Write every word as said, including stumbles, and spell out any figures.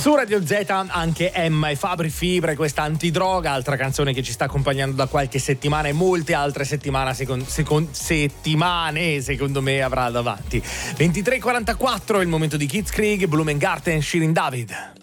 Su Radio Z anche Emma e Fabri Fibra, questa Antidroga, altra canzone che ci sta accompagnando da qualche settimana e molte altre settimane, secon- secon- settimane secondo me avrà davanti. ventitré e quarantaquattro è il momento di Kids Krieg, Blumengarten, Shirin David.